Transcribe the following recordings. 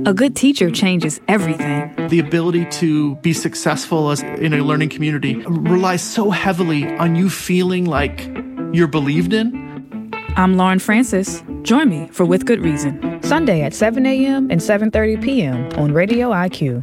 A good teacher changes everything. The ability to be successful in a learning community relies so heavily on you feeling like you're believed in. I'm Lauren Francis. Join me for With Good Reason. Sunday at 7 a.m. and 7:30 p.m. on Radio IQ.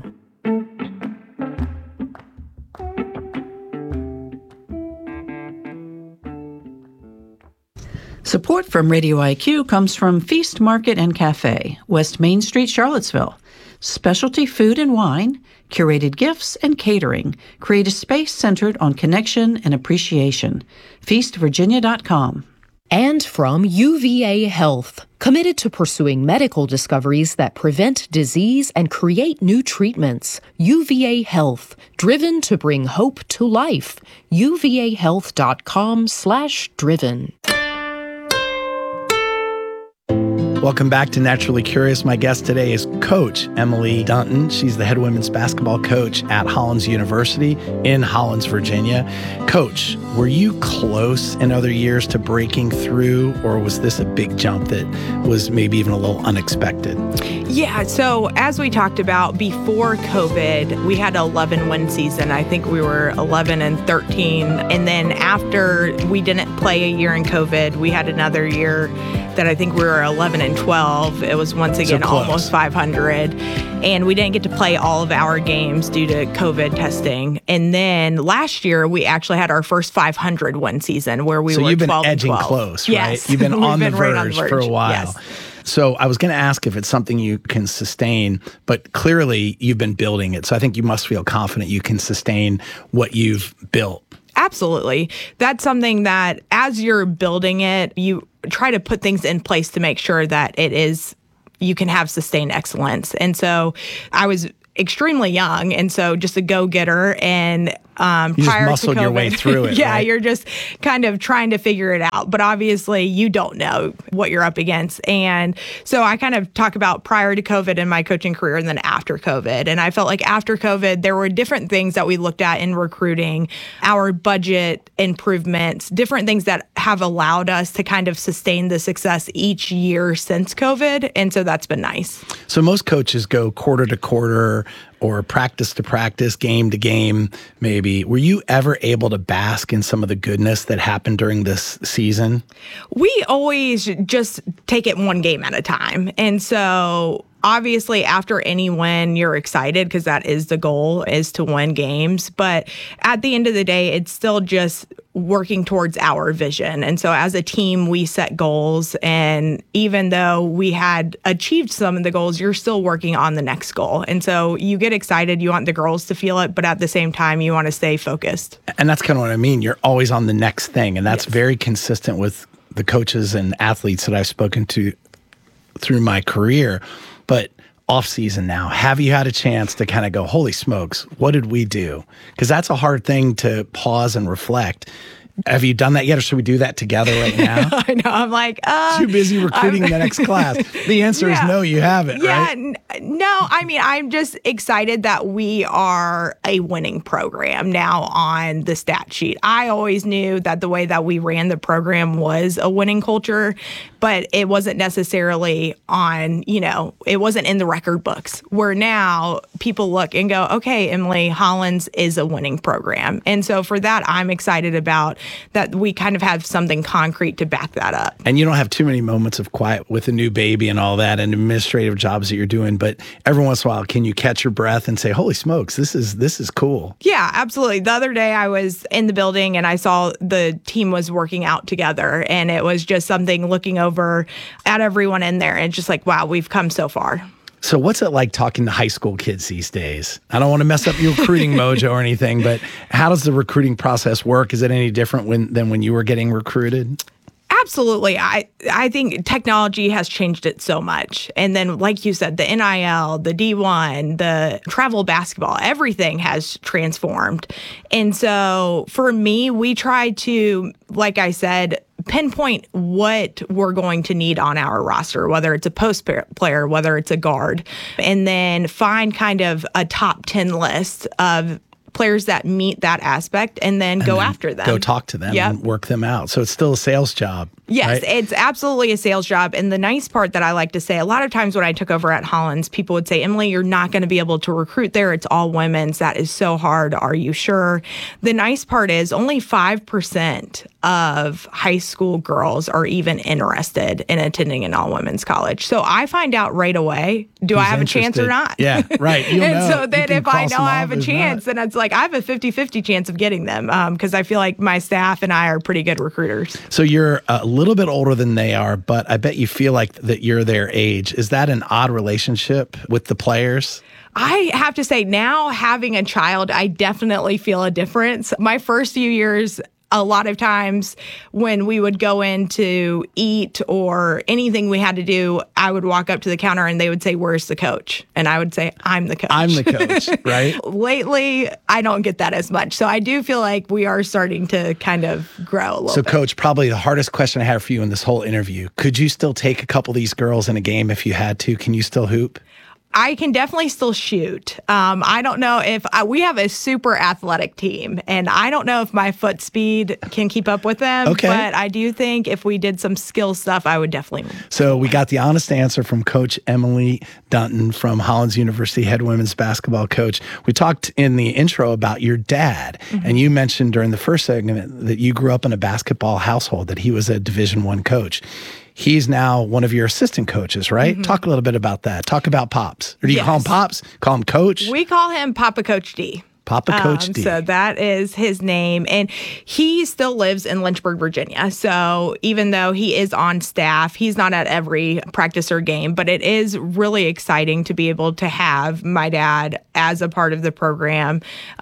Support from Radio IQ comes from Feast Market and Cafe, West Main Street, Charlottesville. Specialty food and wine, curated gifts, and catering create a space centered on connection and appreciation. FeastVirginia.com. And from UVA Health, committed to pursuing medical discoveries that prevent disease and create new treatments. UVA Health, driven to bring hope to life. uvahealth.com/driven. Welcome back to Naturally Curious. My guest today is Coach Emily Dunton. She's the head women's basketball coach at Hollins University in Hollins, Virginia. Coach, were you close in other years to breaking through, or was this a big jump that was maybe even a little unexpected? Yeah, so as we talked about before COVID, we had an 11-win season. I think we were 11-13. And then after we didn't play a year in COVID, we had another year that I think we were 11-12. It was once again almost 500. And we didn't get to play all of our games due to COVID testing. And then last year, we actually had our first 500-win season where we were 12-12. So you've been edging close, right? Yes. You've been on the right on the verge for a while. Yes. So I was going to ask if it's something you can sustain, but clearly you've been building it. So I think you must feel confident you can sustain what you've built. Absolutely. That's something that as you're building it, you try to put things in place to make sure that you can have sustained excellence. And so I was extremely young, and so just a go-getter, and you just muscled your way through it. Yeah, right? You're just kind of trying to figure it out. But obviously, you don't know what you're up against. And so I kind of talk about prior to COVID in my coaching career and then after COVID. And I felt like after COVID, there were different things that we looked at in recruiting, our budget improvements, different things that have allowed us to kind of sustain the success each year since COVID. And so that's been nice. So most coaches go quarter to quarter or practice to practice, game to game, maybe. Were you ever able to bask in some of the goodness that happened during this season? We always just take it one game at a time. And so obviously, after any win, you're excited because that is the goal, is to win games. But at the end of the day, it's still just working towards our vision. And so as a team, we set goals. And even though we had achieved some of the goals, you're still working on the next goal. And so you get excited. You want the girls to feel it. But at the same time, you want to stay focused. And that's kind of what I mean. You're always on the next thing. And that's very consistent with the coaches and athletes that I've spoken to through my career. But off season now, have you had a chance to kind of go, holy smokes, what did we do? Because that's a hard thing to pause and reflect. Have you done that yet, or should we do that together right now? I know. I'm like, too busy recruiting the next class. The answer is no, you haven't, right? No, I mean, I'm just excited that we are a winning program now on the stat sheet. I always knew that the way that we ran the program was a winning culture, but it wasn't necessarily it wasn't in the record books, where now people look and go, okay, Emily, Hollins is a winning program. And so for that, I'm excited about that we kind of have something concrete to back that up. And you don't have too many moments of quiet with a new baby and all that and administrative jobs that you're doing, but every once in a while, can you catch your breath and say, holy smokes, this is cool? Yeah, absolutely. The other day I was in the building and I saw the team was working out together, and it was just something looking over at everyone in there and just like, wow, we've come so far. So what's it like talking to high school kids these days? I don't want to mess up your recruiting mojo or anything, but how does the recruiting process work? Is it any different than when you were getting recruited? Absolutely. I think technology has changed it so much. And then, like you said, the NIL, the D1, the travel basketball, everything has transformed. And so for me, we try to, like I said, pinpoint what we're going to need on our roster, whether it's a post player, whether it's a guard, and then find kind of a top 10 list of players that meet that aspect and then go after them. Go talk to them and work them out. So it's still a sales job. Yes, right? It's absolutely a sales job. And the nice part that I like to say, a lot of times when I took over at Hollins, people would say, Emily, you're not going to be able to recruit there. It's all women's. That is so hard. Are you sure? The nice part is only 5% of high school girls are even interested in attending an all-women's college. So I find out right away, do I have a chance or not? Yeah, right. And so then if I know I have a chance, then it's like I have a 50-50 chance of getting them because I feel like my staff and I are pretty good recruiters. So you're a little bit older than they are, but I bet you feel like that you're their age. Is that an odd relationship with the players? I have to say now, having a child, I definitely feel a difference. My first few years, a lot of times when we would go in to eat or anything we had to do, I would walk up to the counter and they would say, where's the coach? And I would say, I'm the coach. I'm the coach, right? Lately, I don't get that as much. So I do feel like we are starting to kind of grow a little bit. So, Coach, probably the hardest question I have for you in this whole interview, could you still take a couple of these girls in a game if you had to? Can you still hoop? I can definitely still shoot. I don't know if we have a super athletic team, and I don't know if my foot speed can keep up with them. Okay. But I do think if we did some skill stuff, I would definitely. So we got the honest answer from Coach Emily Dunton from Hollins University, head women's basketball coach. We talked in the intro about your dad, and you mentioned during the first segment that you grew up in a basketball household, that he was a Division I coach. He's now one of your assistant coaches, right? Talk a little bit about that. Talk about Pops. Or do you call him Pops? Call him Coach? We call him Papa Coach D. Papa Coach D. So that is his name. And he still lives in Lynchburg, Virginia. So even though he is on staff, he's not at every practice or game. But it is really exciting to be able to have my dad as a part of the program.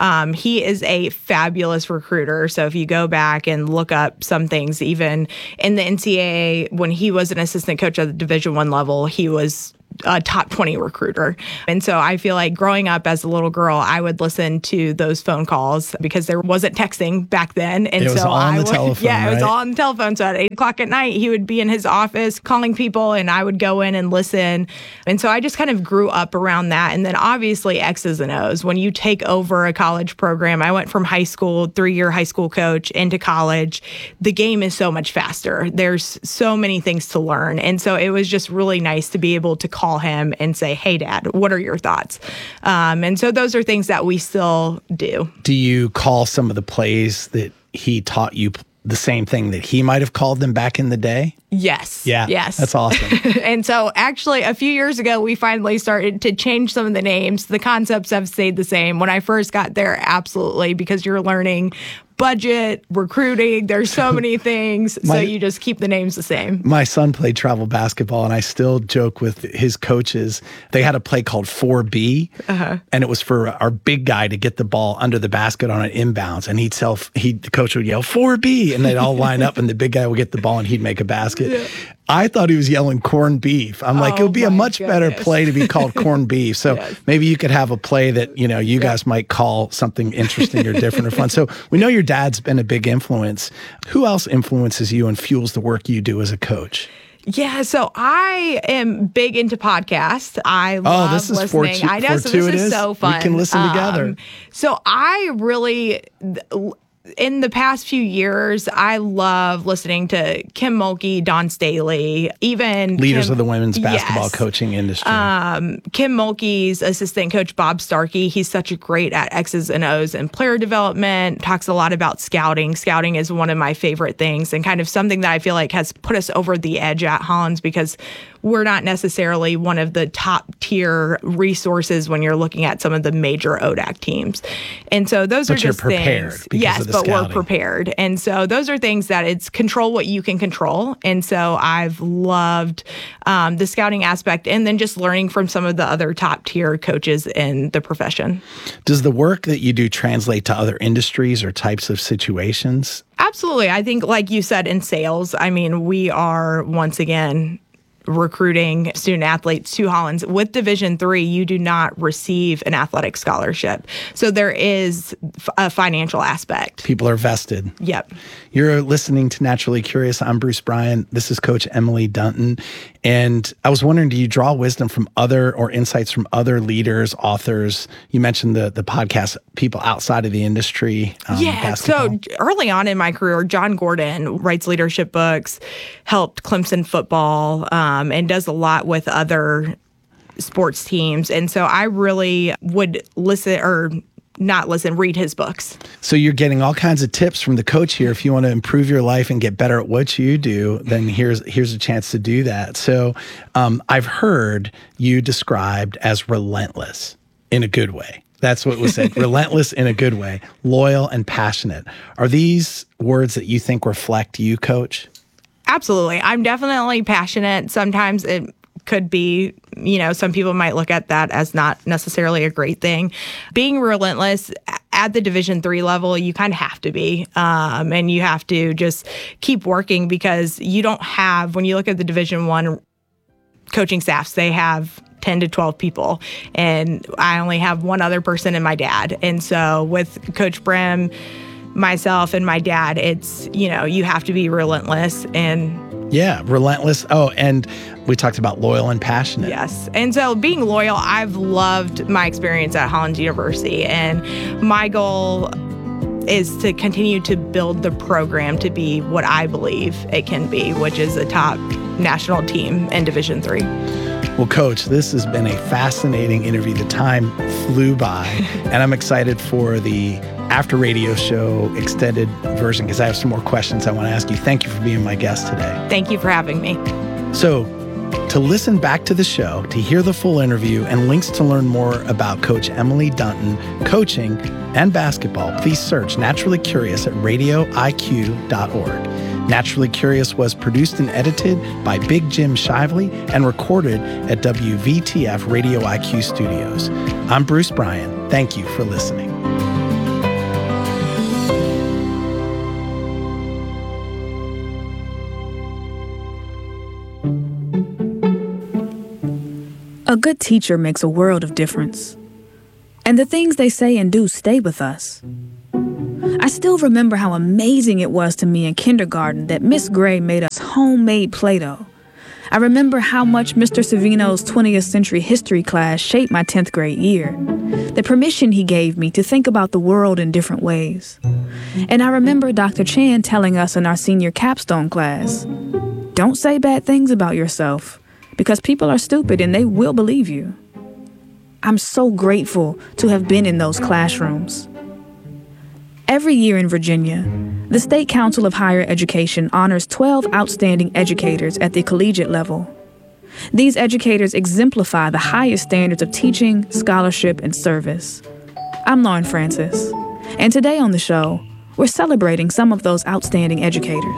He is a fabulous recruiter. So if you go back and look up some things, even in the NCAA, when he was an assistant coach at the Division I level, he was a top 20 recruiter. And so I feel like growing up as a little girl, I would listen to those phone calls because there wasn't texting back then. And it was so all on the telephone, yeah, it was right? all on the telephone. So at 8:00 at night, he would be in his office calling people and I would go in and listen. And so I just kind of grew up around that. And then obviously X's and O's. When you take over a college program, I went from high school, 3-year high school coach into college. The game is so much faster. There's so many things to learn. And so it was just really nice to be able to call him and say, hey, Dad, what are your thoughts? And so those are things that we still do. Do you call some of the plays that he taught you the same thing that he might have called them back in the day? Yes. Yeah. Yes. That's awesome. And so actually a few years ago, we finally started to change some of the names. The concepts have stayed the same. When I first got there, absolutely, because you're learning budget, recruiting. There's so many things. So you just keep the names the same. My son played travel basketball, and I still joke with his coaches. They had a play called 4B, and it was for our big guy to get the ball under the basket on an inbounds. And the coach would yell 4B, and they'd all line up, and the big guy would get the ball, and he'd make a basket. Yeah. I thought he was yelling corned beef. I'm like, it would be a much better play to be called corned beef. So maybe you could have a play that, you guys might call something interesting or different or fun. So we know your dad's been a big influence. Who else influences you and fuels the work you do as a coach? Yeah, so I am big into podcasts. I love this is listening. I know, so this is so fun. We can listen together. So I really, in the past few years, I love listening to Kim Mulkey, Dawn Staley, even leaders of the women's basketball coaching industry. Kim Mulkey's assistant coach, Bob Starkey. He's such a great at X's and O's and player development, talks a lot about scouting. Scouting is one of my favorite things and kind of something that I feel like has put us over the edge at Hollins because we're not necessarily one of the top tier resources when you're looking at some of the major ODAC teams. And so those are just things. Yes, but we're prepared. And so those are things that it's control what you can control. And so I've loved the scouting aspect and then just learning from some of the other top tier coaches in the profession. Does the work that you do translate to other industries or types of situations? Absolutely. I think, like you said, in sales, I mean, we are once again recruiting student athletes to Hollins. With Division III, you do not receive an athletic scholarship. So there is a financial aspect. People are vested. Yep. You're listening to Naturally Curious. I'm Bruce Bryan. This is Coach Emily Dunton. And I was wondering, do you draw wisdom from other or insights from other leaders, authors? You mentioned the podcast, people outside of the industry. So early on in my career, John Gordon writes leadership books, helped Clemson football, and does a lot with other sports teams. And so I really would read his books. So you're getting all kinds of tips from the coach here. If you want to improve your life and get better at what you do, then here's a chance to do that. So I've heard you described as relentless in a good way. That's what was said. Relentless in a good way, loyal and passionate. Are these words that you think reflect you, Coach? Absolutely. I'm definitely passionate. Sometimes it could be, some people might look at that as not necessarily a great thing. Being relentless at the Division III level, you kind of have to be. And you have to just keep working, because you don't have, when you look at the Division I coaching staffs, they have 10 to 12 people. And I only have one other person and my dad. And so with Coach Brim, myself, and my dad, it's, you have to be relentless and relentless. Oh, and we talked about loyal and passionate. Yes. And so being loyal, I've loved my experience at Hollins University. And my goal is to continue to build the program to be what I believe it can be, which is a top national team in Division III. Well, Coach, this has been a fascinating interview. The time flew by, and I'm excited for the After Radio Show extended version, because I have some more questions I want to ask you. Thank you for being my guest today. Thank you for having me. So, to listen back to the show, to hear the full interview, and links to learn more about Coach Emily Dunton, coaching, and basketball, please search Naturally Curious at radioiq.org. Naturally Curious was produced and edited by Big Jim Shively and recorded at WVTF Radio IQ Studios. I'm Bruce Bryan. Thank you for listening. A good teacher makes a world of difference. And the things they say and do stay with us. I still remember how amazing it was to me in kindergarten that Miss Gray made us homemade Play-Doh. I remember how much Mr. Savino's 20th century history class shaped my 10th grade year. The permission he gave me to think about the world in different ways. And I remember Dr. Chan telling us in our senior capstone class, don't say bad things about yourself, because people are stupid and they will believe you. I'm so grateful to have been in those classrooms. Every year in Virginia, the State Council of Higher Education honors 12 outstanding educators at the collegiate level. These educators exemplify the highest standards of teaching, scholarship, and service. I'm Lauren Francis, and today on the show, we're celebrating some of those outstanding educators.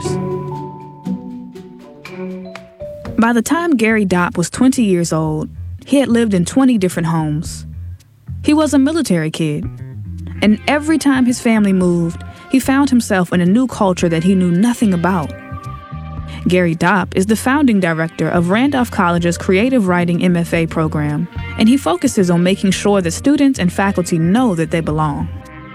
By the time Gary Dopp was 20 years old, he had lived in 20 different homes. He was a military kid. And every time his family moved, he found himself in a new culture that he knew nothing about. Gary Dopp is the founding director of Randolph College's Creative Writing MFA program, and he focuses on making sure that students and faculty know that they belong.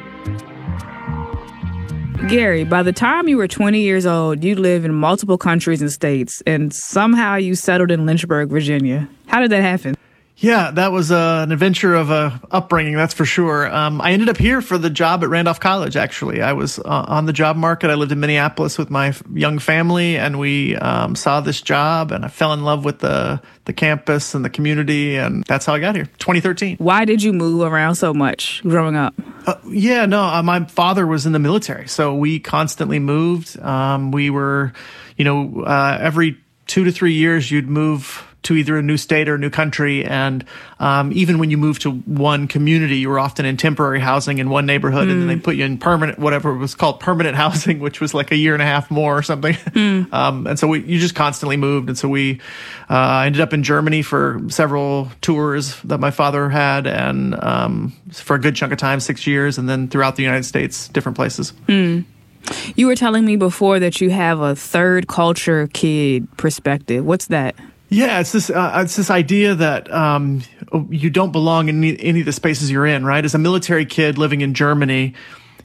Gary, by the time you were 20 years old, you lived in multiple countries and states, and somehow you settled in Lynchburg, Virginia. How did that happen? Yeah, that was an adventure of a upbringing, that's for sure. I ended up here for the job at Randolph College, actually. I was on the job market. I lived in Minneapolis with my young family, and we saw this job, and I fell in love with the campus and the community, and that's how I got here, 2013. Why did you move around so much growing up? My father was in the military, so we constantly moved. We were, every 2 to 3 years, you'd move to either a new state or a new country. And even when you move to one community, you were often in temporary housing in one neighborhood, and then they put you in permanent, whatever was called permanent housing, which was like a year and a half more or something. And so you just constantly moved. And so we ended up in Germany for several tours that my father had, and for a good chunk of time, 6 years, and then throughout the United States, different places. You were telling me before that you have a third culture kid perspective. What's that? Yeah, it's this idea that you don't belong in any of the spaces you're in, right? As a military kid living in Germany,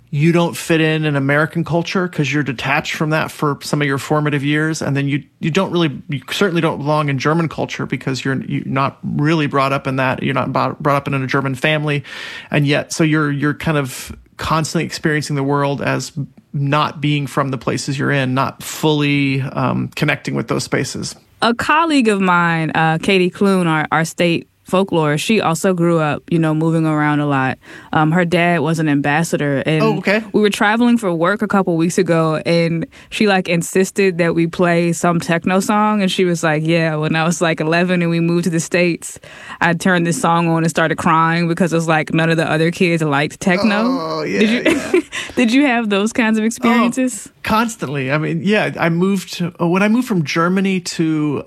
you don't fit in American culture because you're detached from that for some of your formative years, and then you certainly don't belong in German culture because you're not really brought up in that. You're not brought up in a German family, and yet so you're kind of constantly experiencing the world as not being from the places you're in, not fully connecting with those spaces. A colleague of mine, Katie Clune, our state folklore, she also grew up, moving around a lot. Her dad was an ambassador, and we were traveling for work a couple weeks ago, and she insisted that we play some techno song, and she was like, yeah, when I was 11 and we moved to the States, I turned this song on and started crying because it was none of the other kids liked techno. Oh, yeah. Did you have those kinds of experiences? Constantly. I mean, yeah, when I moved from Germany to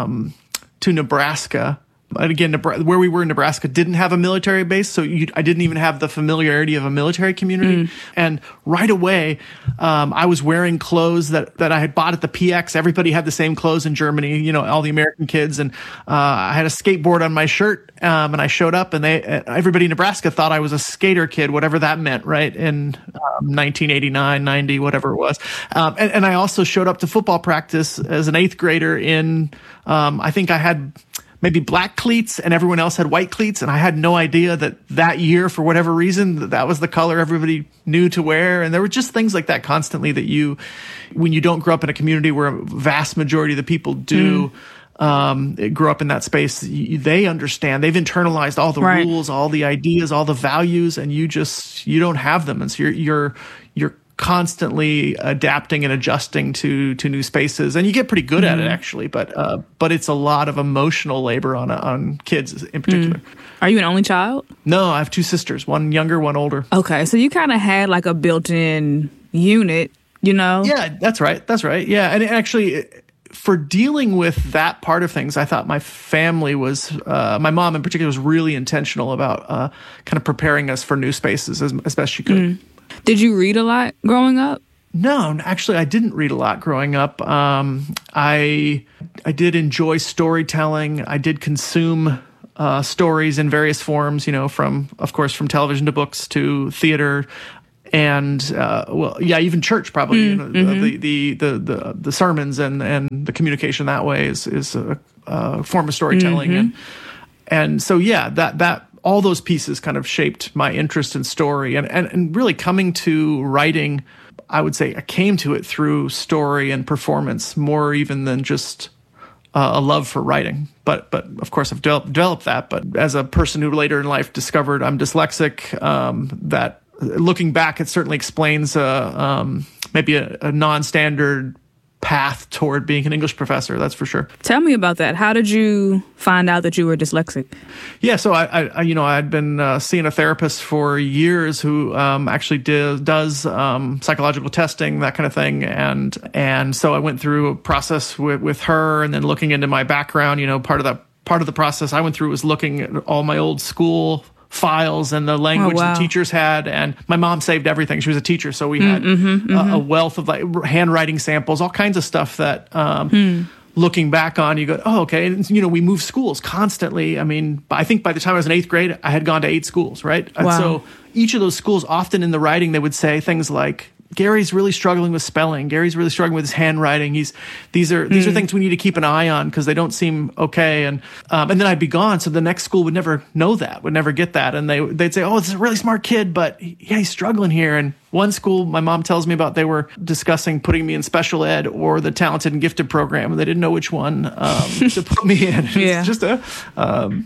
Nebraska. And again, where we were in Nebraska didn't have a military base, so I didn't even have the familiarity of a military community. And right away, I was wearing clothes that I had bought at the PX. Everybody had the same clothes in Germany, all the American kids. And I had a skateboard on my shirt, and I showed up, and everybody in Nebraska thought I was a skater kid, whatever that meant, right, in 1989, 90, whatever it was. And I also showed up to football practice as an 8th grader in, I think I had maybe black cleats and everyone else had white cleats. And I had no idea that year, for whatever reason, that was the color everybody knew to wear. And there were just things like that constantly that when you don't grow up in a community where a vast majority of the people do grow up in that space, they understand, they've internalized all the rules, all the ideas, all the values, and you don't have them. And so you're constantly adapting and adjusting to new spaces, and you get pretty good at it actually. But it's a lot of emotional labor on kids in particular. Are you an only child? No, I have 2 sisters, one younger, one older. Okay, so you kind of had a built-in unit, Yeah, that's right. Yeah, and actually, for dealing with that part of things, I thought my family my mom in particular was really intentional about kind of preparing us for new spaces as best she could. Did you read a lot growing up? No, actually, I didn't read a lot growing up. I did enjoy storytelling. I did consume stories in various forms, from television to books to theater, and even church probably. The sermons and the communication that way is a form of storytelling, and so that. All those pieces kind of shaped my interest in story, and really coming to writing, I would say I came to it through story and performance more even than just a love for writing. But of course I've developed that. But as a person who later in life discovered I'm dyslexic, that looking back, it certainly explains maybe a non-standard path toward being an English professor, that's for sure. Tell me about that. How did you find out that you were dyslexic? Yeah, so I'd been seeing a therapist for years who actually does psychological testing, that kind of thing, and so I went through a process with her, and then looking into my background. Part of the process I went through was looking at all my old school files and the language the teachers had, and my mom saved everything. She was a teacher, so we had a wealth of handwriting samples, all kinds of stuff that looking back on, you go, oh, okay. And we moved schools constantly. I mean, I think by the time I was in 8th grade, I had gone to 8 schools, right? And so each of those schools, often in the writing, they would say things like, Gary's really struggling with spelling. Gary's really struggling with his handwriting. These are things we need to keep an eye on because they don't seem okay. And then I'd be gone, so the next school would never know that, would never get that, and they'd say, "Oh, this is a really smart kid, but he's struggling here." And one school, my mom tells me about, they were discussing putting me in special ed or the talented and gifted program, and they didn't know which one to put me in. It's just an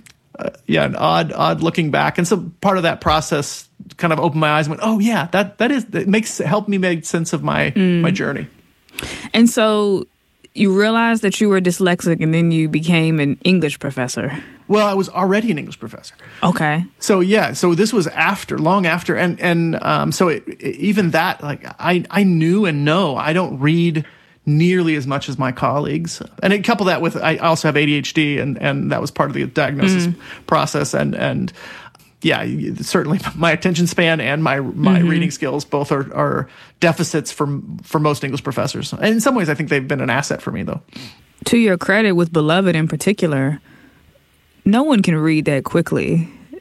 odd looking back, and so part of that process kind of opened my eyes and went, oh yeah, that helped me make sense of my journey. And so you realized that you were dyslexic, and then you became an English professor. Well, I was already an English professor. Okay. So this was long after, and so even that, I knew and know I don't read nearly as much as my colleagues, and couple that with I also have ADHD, and that was part of the diagnosis process, and certainly my attention span and my reading skills both are deficits for most English professors. And in some ways, I think they've been an asset for me, though. To your credit, with Beloved in particular, no one can read that quickly.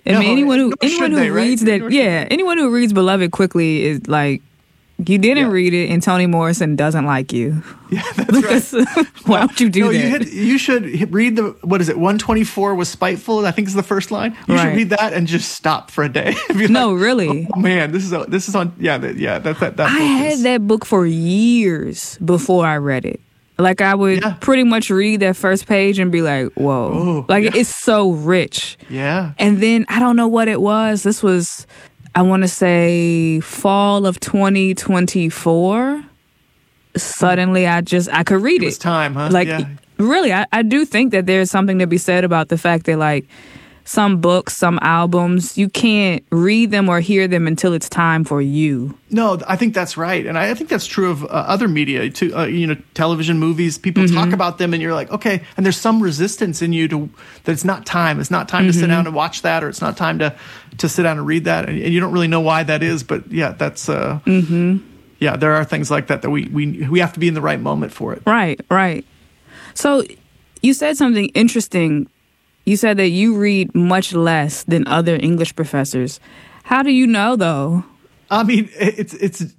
I mean, anyone who right? reads that, yeah, anyone who reads Beloved quickly is like, you didn't read it, and Toni Morrison doesn't like you. Yeah, that's right. Why would you do that? You should read 124 was spiteful, I think is the first line. You should read that and just stop for a day. No, really. Oh, man, this is on. That I had that book for years before I read it. Like, I would pretty much read that first page and be like, whoa. It's so rich. Yeah. And then I don't know what it was. This was, I want to say, fall of 2024. Suddenly, I could read it. It's time, huh? Like, really, I do think that there's something to be said about the fact that, like, some books, some albums, you can't read them or hear them until it's time for you. No, I think that's right. And I think that's true of other media too. Television, movies, people talk about them and you're like, okay. And there's some resistance in you that it's not time. It's not time to sit down and watch that, or it's not time to sit down and read that. And you don't really know why that is. But yeah, that's, yeah, there are things like that we have to be in the right moment for it. Right. So you said something interesting. You said that you read much less than other English professors. How do you know, though? I mean, it's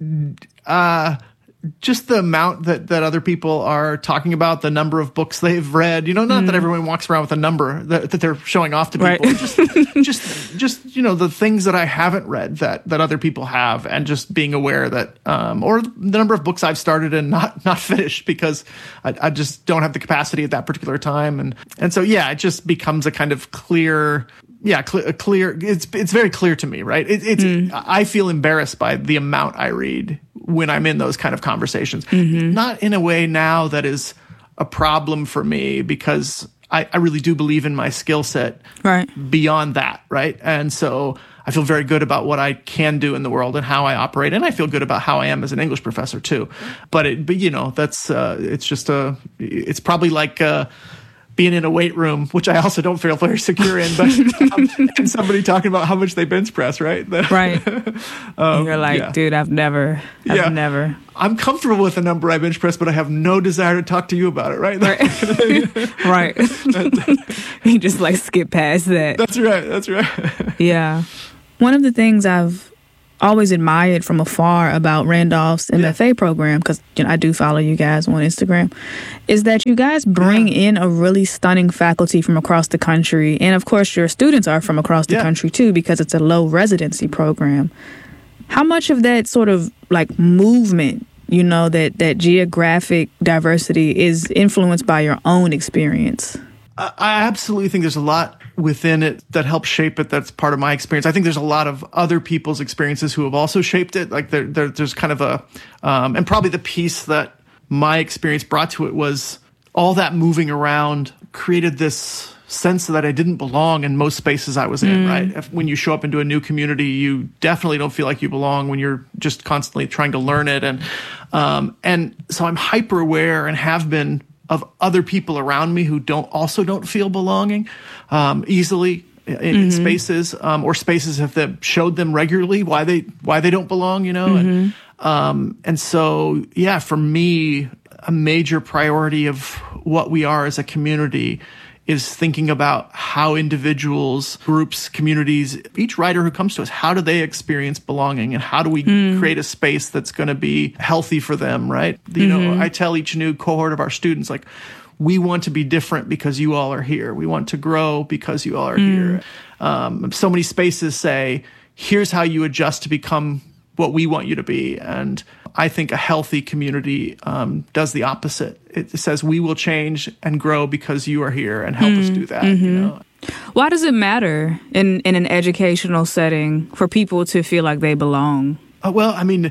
just the amount that other people are talking about, the number of books they've read. Not that everyone walks around with a number that they're showing off to people. Right. just the things that I haven't read that other people have, and just being aware that, or the number of books I've started and not finished because I just don't have the capacity at that particular time. And so, yeah, it just becomes a kind of clear. Yeah, clear. It's very clear to me, right? I feel embarrassed by the amount I read when I'm in those kind of conversations. Not in a way now that is a problem for me, because I really do believe in my skill set beyond that, right? And so I feel very good about what I can do in the world and how I operate, and I feel good about how I am as an English professor too. But that's it's probably like being in a weight room, which I also don't feel very secure in, but and somebody talking about how much they bench press, right? Right. You're like, dude, I've never. I'm comfortable with the number I bench press, but I have no desire to talk to you about it, right? Right. You just like skip past that. That's right. Yeah. One of the things I've always admired from afar about Randolph's MFA program, because I do follow you guys on Instagram, is that you guys bring in a really stunning faculty from across the country. And of course, your students are from across the country too, because it's a low residency program. How much of that sort of like movement, that geographic diversity is influenced by your own experience? I absolutely think there's a lot within it that helps shape it. That's part of my experience. I think there's a lot of other people's experiences who have also shaped it. Like there's kind of a, and probably the piece that my experience brought to it was all that moving around created this sense that I didn't belong in most spaces I was in, right? When you show up into a new community, you definitely don't feel like you belong when you're just constantly trying to learn it. And so I'm hyper aware and have been of other people around me who don't feel belonging easily in spaces, or spaces have showed them regularly why they don't belong, and so for me, a major priority of what we are as a community is thinking about how individuals, groups, communities, each writer who comes to us, how do they experience belonging, and how do we create a space that's going to be healthy for them, right? I tell each new cohort of our students, like, we want to be different because you all are here. We want to grow because you all are here. So many spaces say, here's how you adjust to become what we want you to be. And I think a healthy community does the opposite. It says we will change and grow because you are here, and help us do that. Why does it matter in an educational setting for people to feel like they belong? Well, I mean,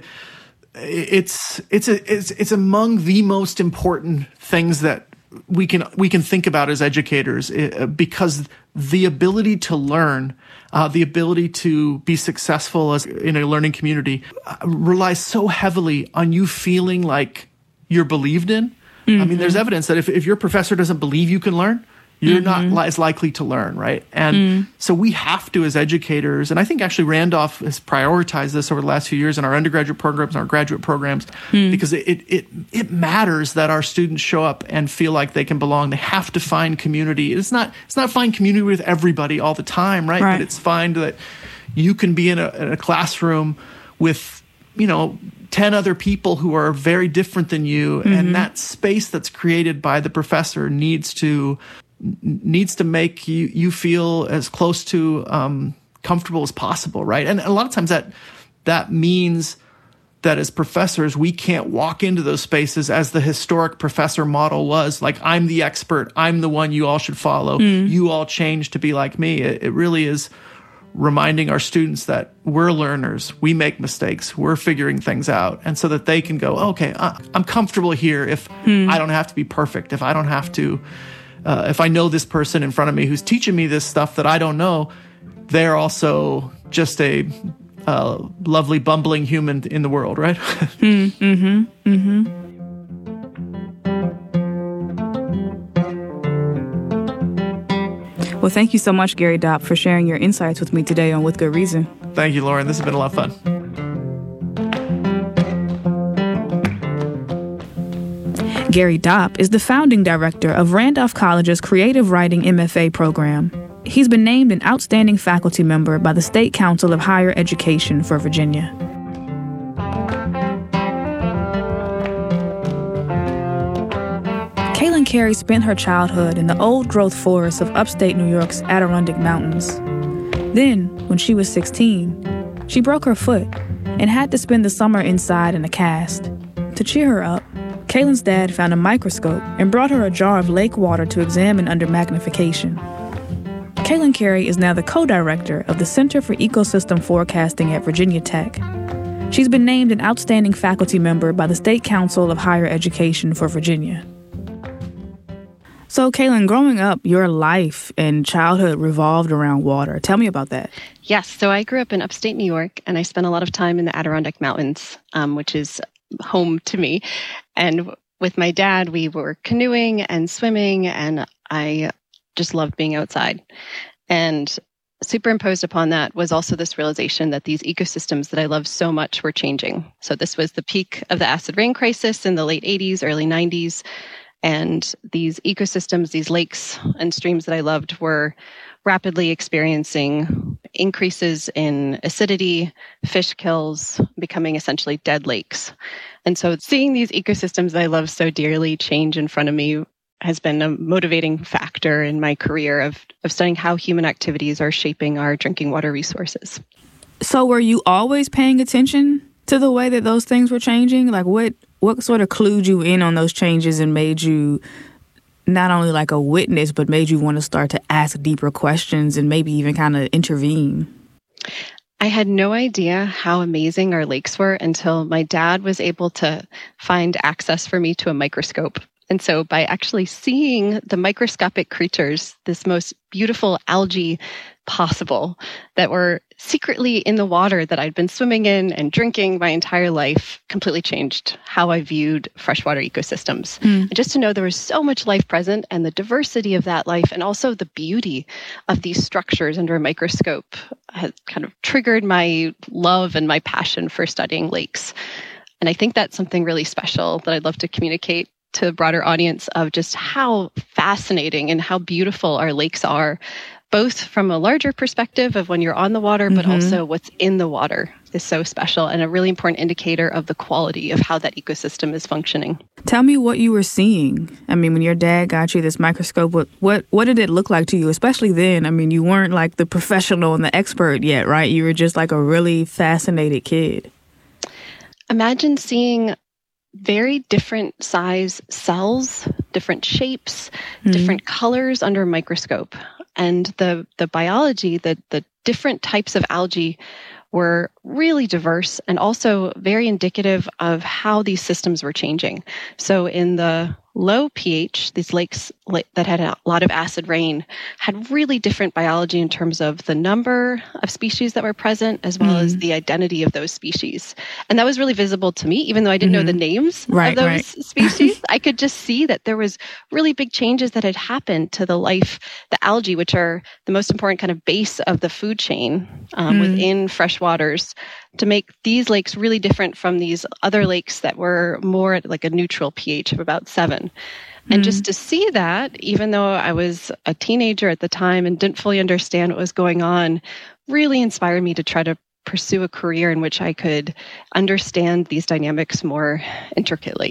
it's among the most important things that we can think about as educators, because the ability to learn, the ability to be successful in a learning community relies so heavily on you feeling like you're believed in. I mean, there's evidence that if your professor doesn't believe you can learn, you're not as likely to learn, right? And so we have to, as educators, and I think actually Randolph has prioritized this over the last few years in our undergraduate programs and our graduate programs, because it matters that our students show up and feel like they can belong. They have to find community. It's not find community with everybody all the time, right? But it's find that you can be in a classroom with, 10 other people who are very different than you, and that space that's created by the professor needs to make you feel as close to comfortable as possible, right? And a lot of times that means that as professors, we can't walk into those spaces as the historic professor model was, like, I'm the expert, I'm the one you all should follow, you all change to be like me. It really is reminding our students that we're learners, we make mistakes, we're figuring things out, and so that they can go, okay, I'm comfortable here if I don't have to be perfect, if I don't have to, if I know this person in front of me who's teaching me this stuff that I don't know, they're also just a lovely, bumbling human in the world, right? Well, thank you so much, Gary Dopp, for sharing your insights with me today on With Good Reason. Thank you, Lauren. This has been a lot of fun. Gary Dopp is the founding director of Randolph College's Creative Writing MFA program. He's been named an outstanding faculty member by the State Council of Higher Education for Virginia. Kaylin Carey spent her childhood in the old-growth forests of upstate New York's Adirondack Mountains. Then, when she was 16, she broke her foot and had to spend the summer inside in a cast. To cheer her up, Kaylin's dad found a microscope and brought her a jar of lake water to examine under magnification. Kaylin Carey is now the co-director of the Center for Ecosystem Forecasting at Virginia Tech. She's been named an outstanding faculty member by the State Council of Higher Education for Virginia. So, Kaylin, growing up, your life and childhood revolved around water. Tell me about that. Yes. So I grew up in upstate New York, and I spent a lot of time in the Adirondack Mountains, which is home to me. And with my dad, we were canoeing and swimming, and I just loved being outside. And superimposed upon that was also this realization that these ecosystems that I love so much were changing. So this was the peak of the acid rain crisis in the late 80s, early 90s. And these ecosystems, these lakes and streams that I loved were rapidly experiencing increases in acidity, fish kills, becoming essentially dead lakes. And so seeing these ecosystems that I love so dearly change in front of me has been a motivating factor in my career of studying how human activities are shaping our drinking water resources. So were you always paying attention to the way that those things were changing? Like what sort of clued you in on those changes and made you not only like a witness, but made you want to start to ask deeper questions and maybe even kind of intervene? I had no idea how amazing our lakes were until my dad was able to find access for me to a microscope. And so by actually seeing the microscopic creatures, this most beautiful algae possible that were secretly in the water that I'd been swimming in and drinking my entire life, completely changed how I viewed freshwater ecosystems. And just to know there was so much life present and the diversity of that life and also the beauty of these structures under a microscope has kind of triggered my love and my passion for studying lakes. And I think that's something really special that I'd love to communicate to a broader audience of just how fascinating and how beautiful our lakes are, both from a larger perspective of when you're on the water, but also what's in the water is so special and a really important indicator of the quality of how that ecosystem is functioning. Tell me what you were seeing. I mean, when your dad got you this microscope, what did it look like to you, especially then? I mean, you weren't like the professional and the expert yet, right? You were just like a really fascinated kid. Imagine seeing very different size cells, different shapes, different colors under a microscope. And the biology, the different types of algae were really diverse and also very indicative of how these systems were changing. So in the low pH, these lakes that had a lot of acid rain, had really different biology in terms of the number of species that were present, as well as the identity of those species. And that was really visible to me, even though I didn't know the names of those species. I could just see that there was really big changes that had happened to the algae, which are the most important kind of base of the food chain within freshwaters, to make these lakes really different from these other lakes that were more at like a neutral pH of about 7. And just to see that, even though I was a teenager at the time and didn't fully understand what was going on, really inspired me to try to pursue a career in which I could understand these dynamics more intricately.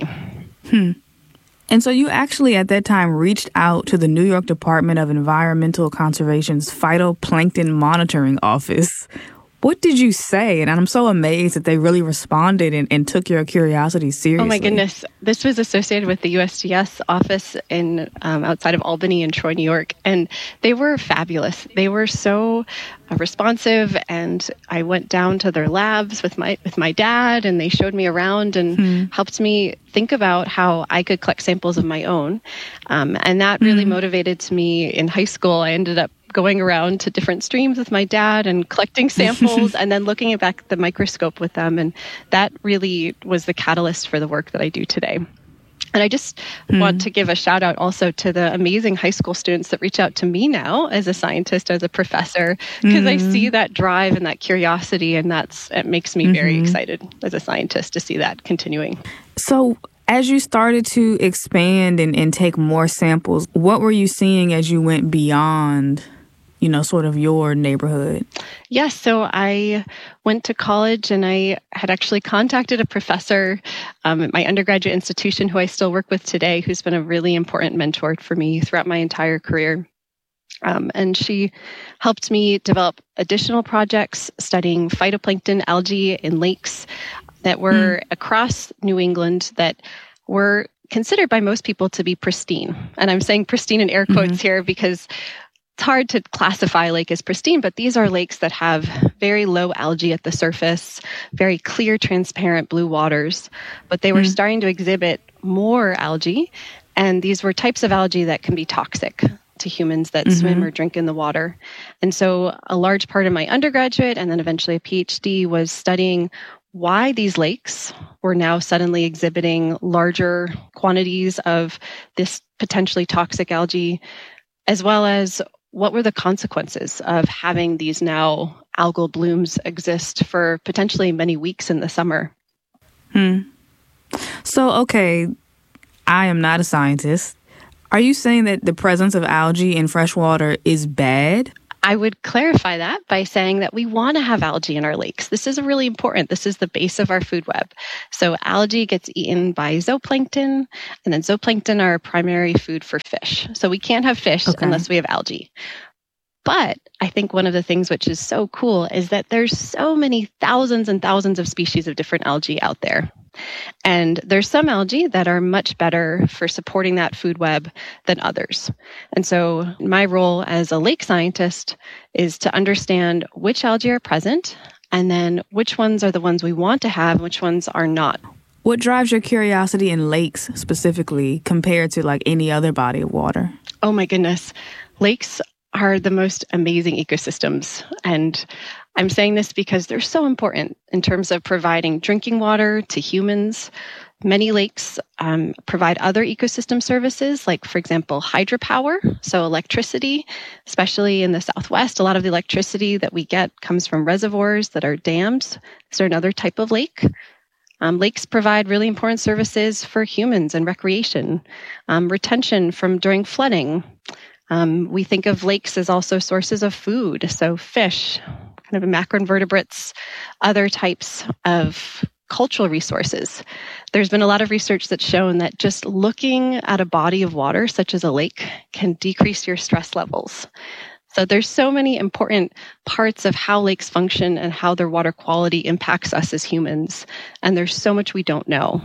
And so you actually at that time reached out to the New York Department of Environmental Conservation's Phytoplankton Monitoring Office. What did you say? And I'm so amazed that they really responded and took your curiosity seriously. Oh my goodness. This was associated with the USGS office in outside of Albany in Troy, New York. And they were fabulous. They were so responsive. And I went down to their labs with my dad, and they showed me around and helped me think about how I could collect samples of my own. And that really motivated me in high school. I ended up going around to different streams with my dad and collecting samples and then looking back at the microscope with them. And that really was the catalyst for the work that I do today. And I just want to give a shout out also to the amazing high school students that reach out to me now as a scientist, as a professor, because I see that drive and that curiosity, and it makes me very excited as a scientist to see that continuing. So as you started to expand and take more samples, what were you seeing as you went beyond, sort of your neighborhood? Yes. So I went to college, and I had actually contacted a professor at my undergraduate institution who I still work with today, who's been a really important mentor for me throughout my entire career. And she helped me develop additional projects studying phytoplankton algae in lakes that were across New England that were considered by most people to be pristine. And I'm saying pristine in air quotes here because it's hard to classify a lake as pristine, but these are lakes that have very low algae at the surface, very clear, transparent blue waters, but they were starting to exhibit more algae. And these were types of algae that can be toxic to humans that swim or drink in the water. And so a large part of my undergraduate and then eventually a PhD was studying why these lakes were now suddenly exhibiting larger quantities of this potentially toxic algae, as well as what were the consequences of having these now algal blooms exist for potentially many weeks in the summer. So, okay, I am not a scientist. Are you saying that the presence of algae in freshwater is bad? I would clarify that by saying that we want to have algae in our lakes. This is really important. This is the base of our food web. So algae gets eaten by zooplankton, and then zooplankton are primary food for fish. So we can't have fish unless we have algae. But I think one of the things which is so cool is that there's so many thousands and thousands of species of different algae out there. And there's some algae that are much better for supporting that food web than others. And so my role as a lake scientist is to understand which algae are present and then which ones are the ones we want to have, which ones are not. What drives your curiosity in lakes specifically compared to like any other body of water? Oh my goodness. Lakes are the most amazing ecosystems. And I'm saying this because they're so important in terms of providing drinking water to humans. Many lakes provide other ecosystem services, like, for example, hydropower, so electricity, especially in the Southwest. A lot of the electricity that we get comes from reservoirs that are dams. Is there another type of lake? Lakes provide really important services for humans and recreation, retention from during flooding. We think of lakes as also sources of food, so fish, kind of macroinvertebrates, other types of cultural resources. There's been a lot of research that's shown that just looking at a body of water, such as a lake, can decrease your stress levels. So there's so many important parts of how lakes function and how their water quality impacts us as humans. And there's so much we don't know.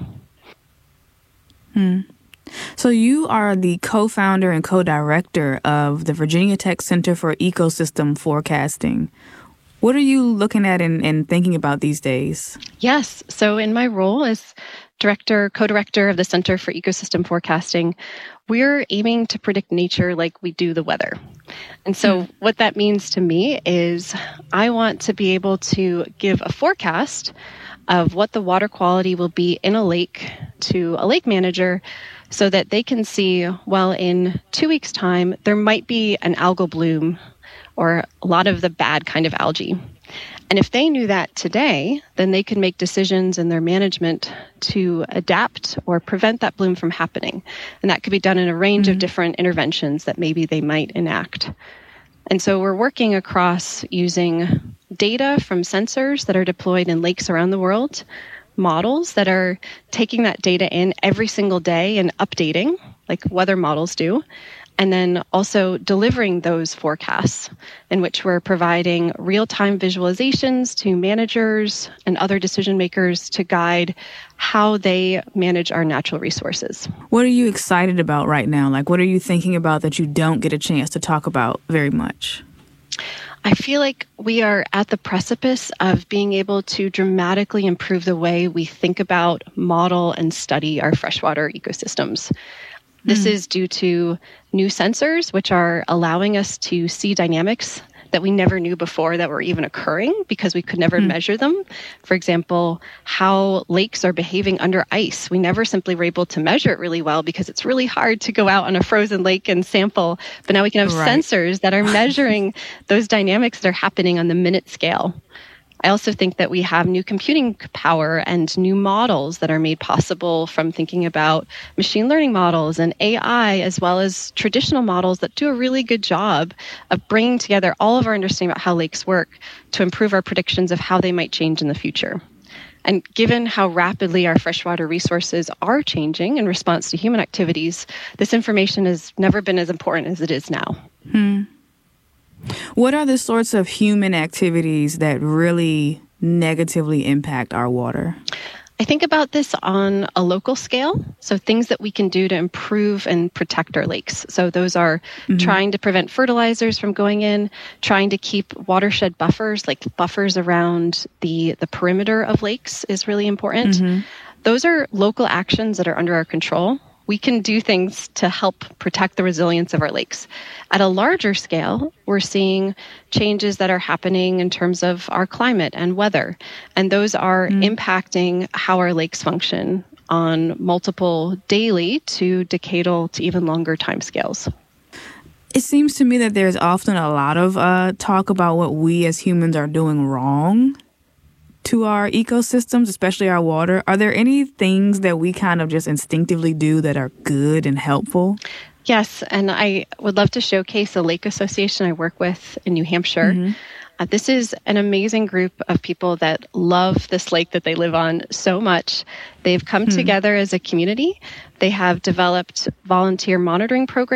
So you are the co-founder and co-director of the Virginia Tech Center for Ecosystem Forecasting. What are you looking at and thinking about these days? Yes. So in my role as co-director of the Center for Ecosystem Forecasting, we're aiming to predict nature like we do the weather. And so what that means to me is I want to be able to give a forecast of what the water quality will be in a lake to a lake manager so that they can see, well, in 2 weeks' time, there might be an algal bloom or a lot of the bad kind of algae. And if they knew that today, then they could make decisions in their management to adapt or prevent that bloom from happening. And that could be done in a range of different interventions that maybe they might enact. And so we're working across using data from sensors that are deployed in lakes around the world, models that are taking that data in every single day and updating, like weather models do, and then also delivering those forecasts in which we're providing real-time visualizations to managers and other decision makers to guide how they manage our natural resources. What are you excited about right now? Like, what are you thinking about that you don't get a chance to talk about very much? I feel like we are at the precipice of being able to dramatically improve the way we think about, model, and study our freshwater ecosystems. This is due to new sensors, which are allowing us to see dynamics that we never knew before that were even occurring because we could never measure them. For example, how lakes are behaving under ice. We never simply were able to measure it really well because it's really hard to go out on a frozen lake and sample. But now we can have sensors that are measuring those dynamics that are happening on the minute scale. I also think that we have new computing power and new models that are made possible from thinking about machine learning models and AI, as well as traditional models that do a really good job of bringing together all of our understanding about how lakes work to improve our predictions of how they might change in the future. And given how rapidly our freshwater resources are changing in response to human activities, this information has never been as important as it is now. What are the sorts of human activities that really negatively impact our water? I think about this on a local scale. So things that we can do to improve and protect our lakes. So those are trying to prevent fertilizers from going in, trying to keep watershed buffers, like buffers around the perimeter of lakes is really important. Those are local actions that are under our control. We can do things to help protect the resilience of our lakes. At a larger scale, we're seeing changes that are happening in terms of our climate and weather, and those are impacting how our lakes function on multiple daily to decadal to even longer timescales. It seems to me that there's often a lot of talk about what we as humans are doing wrong to our ecosystems, especially our water. Are there any things that we kind of just instinctively do that are good and helpful? Yes, and I would love to showcase a lake association I work with in New Hampshire. This is an amazing group of people that love this lake that they live on so much. They've come together as a community. They have developed volunteer monitoring programs